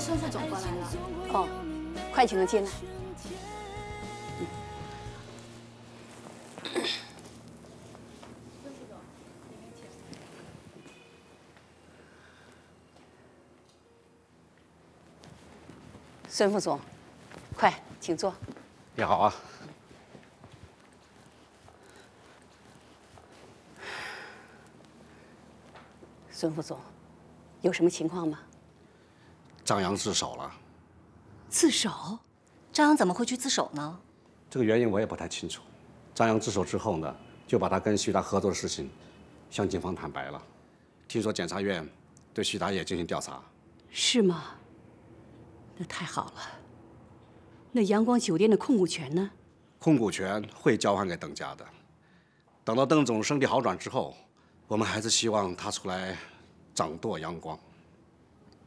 孙副总过来了。 哦，快请他进来。孙副总，快请坐。 你好啊。 孙副总，有什么情况吗？ 张扬自首了。 自首？ 张扬怎么会去自首呢？ 这个原因我也不太清楚。张扬自首之后呢，就把他跟徐达合作的事情向警方坦白了。听说检察院对徐达也进行调查。 是吗？那太好了。那阳光酒店的控股权呢？ 控股权会交还给邓家的。等到邓总身体好转之后，我们还是希望他出来掌舵阳光。